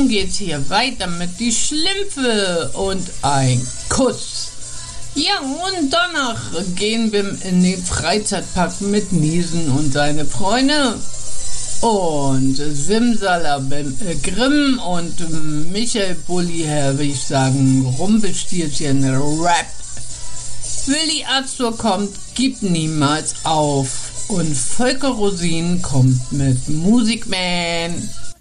nun geht's hier weiter mit die Schlümpfe und ein Kuss. Ja, und danach gehen wir in den Freizeitpark mit Niesen und seine Freunde. Und Simsalabim Grimm und Michael Bulli, will ich sagen, Rumpelstilzchen Rap. Willi Azur kommt, gibt niemals auf. Und Volker Rosin kommt mit Musikman.